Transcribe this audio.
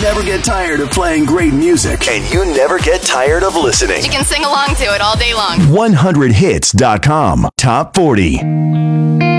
never get tired of playing great music. And you never get tired of listening. You can sing along to it all day long. 100hits.com. Top 40.